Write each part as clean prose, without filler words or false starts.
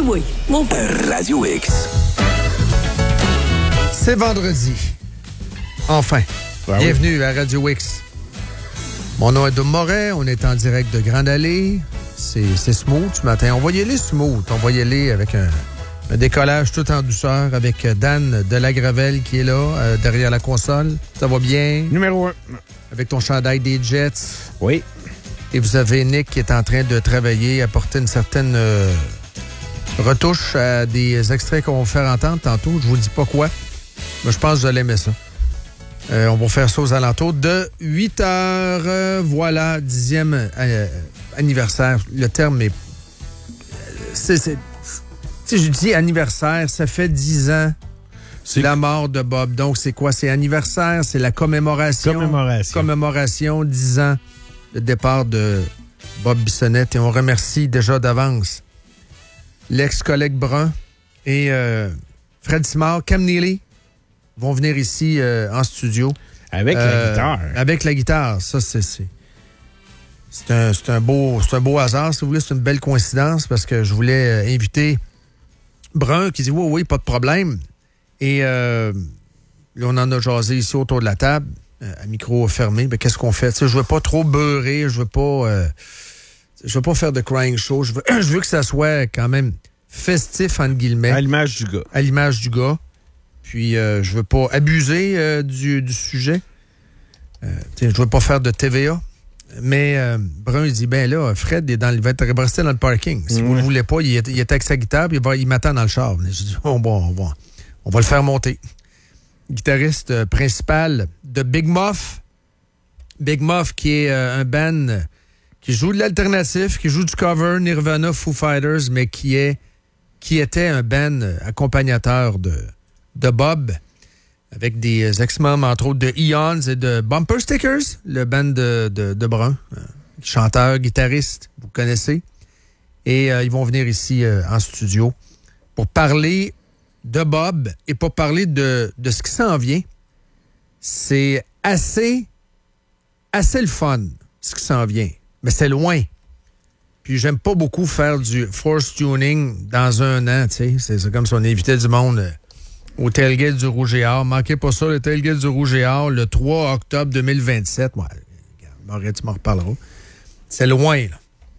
oui, mon père. Radio X. C'est vendredi. Enfin. Ben Bienvenue à Radio X. Mon nom est Dom Moret. On est en direct de Grande Allée. C'est smooth ce matin. On va y aller smooth. On va y aller avec un décollage tout en douceur avec Dan de la Gravelle qui est là, derrière la console. Ça va bien? Numéro 1. Avec ton chandail des Jets. Oui. Et vous avez Nick qui est en train de travailler, apporter une certaine retouche à des extraits qu'on va faire entendre tantôt. Je vous dis pas quoi, mais je pense que vous allez aimer ça. On va faire ça aux alentours de 8 heures. Voilà, 10e anniversaire. Le terme est... Si je dis anniversaire, ça fait 10 ans la mort de Bob. Donc, c'est quoi? C'est anniversaire, c'est la commémoration. Commémoration, 10 ans, le départ de Bob Bissonnette. Et on remercie déjà d'avance l'ex-collègue Brun et Fred Simard, Cam Neely vont venir ici en studio. Avec la guitare. Avec la guitare. Ça, c'est un beau hasard, si vous voulez. C'est une belle coïncidence parce que je voulais inviter Brun qui dit oui, pas de problème. Et là, on en a jasé ici autour de la table, à micro fermé. Mais qu'est-ce qu'on fait? Je veux pas trop beurrer, je veux pas faire de crying show. Je veux que ça soit quand même festif, entre guillemets. À l'image du gars. À l'image du gars. Puis, je veux pas abuser du sujet. Je veux pas faire de TVA. Mais Brun, il dit, ben là, Fred, il va rester dans le parking. Si vous ne le voulez pas, il est avec sa guitare, puis il m'attend dans le char. Je dis, on va le faire monter. Guitariste principal de Big Muff. Big Muff, qui est un band qui joue de l'alternatif, qui joue du cover, Nirvana, Foo Fighters, mais qui était un band accompagnateur de Bob, avec des ex-membres, entre autres, de Eons et de Bumper Stickers, le band de Brun, chanteur, guitariste, vous connaissez. Et ils vont venir ici en studio pour parler de Bob et pour parler de ce qui s'en vient. C'est assez le fun, ce qui s'en vient. Mais c'est loin. Puis j'aime pas beaucoup faire du force tuning dans un an, tu sais. C'est comme si on invitait du monde au tailgate du Rouge et Or. Manquez pas ça, le tailgate du Rouge et Or, le 3 octobre 2027. Ouais, regarde, tu m'en reparleras. C'est loin, là.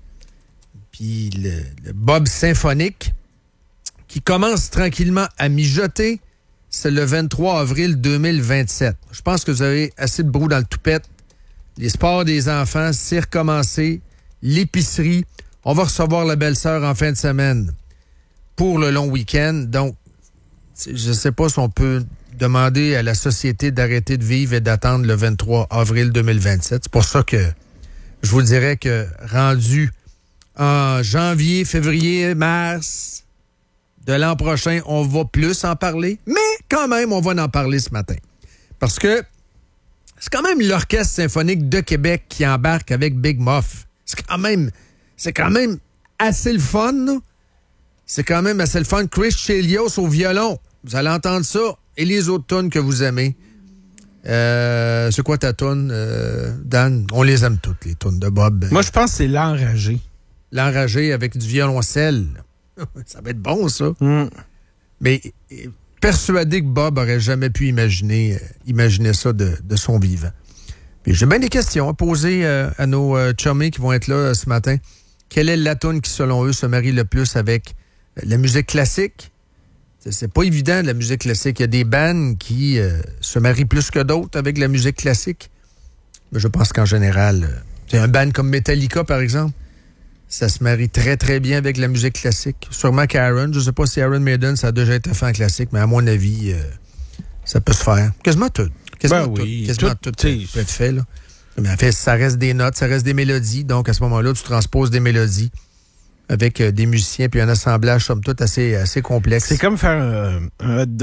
Puis le Bob symphonique, qui commence tranquillement à mijoter, c'est le 23 avril 2027. Je pense que vous avez assez de brou dans le toupette. Les sports des enfants, c'est recommencé. L'épicerie. On va recevoir la belle-sœur en fin de semaine pour le long week-end. Donc, je ne sais pas si on peut demander à la société d'arrêter de vivre et d'attendre le 23 avril 2027. C'est pour ça que je vous dirais que rendu en janvier, février, mars de l'an prochain, on va plus en parler. Mais quand même, on va en parler ce matin. Parce que c'est quand même l'Orchestre symphonique de Québec qui embarque avec Big Muff. C'est quand même assez le fun, là. C'est quand même assez le fun. Chris Chelios au violon. Vous allez entendre ça. Et les autres tunes que vous aimez. C'est quoi ta tune, Dan? On les aime toutes, les tunes de Bob. Moi, je pense que c'est L'Enragé. L'Enragé avec du violoncelle. Ça va être bon, ça. Mais persuadé que Bob aurait jamais pu imaginer ça de son vivant. Puis j'ai bien des questions à poser à nos chummies qui vont être là ce matin. Quelle est la tune qui, selon eux, se marie le plus avec la musique classique? C'est pas évident, la musique classique. Il y a des bands qui se marient plus que d'autres avec la musique classique. Mais je pense qu'en général, un band comme Metallica, par exemple, ça se marie très, très bien avec la musique classique. Sûrement qu'Aaron, je ne sais pas si Iron Maiden, ça a déjà été fait en classique, mais à mon avis, ça peut se faire. Quasiment tout. Quasiment tout peut être fait, là. Mais en fait, ça reste des notes, ça reste des mélodies. Donc, à ce moment-là, tu transposes des mélodies avec des musiciens puis un assemblage, somme toute, assez complexe. C'est comme faire un hot dog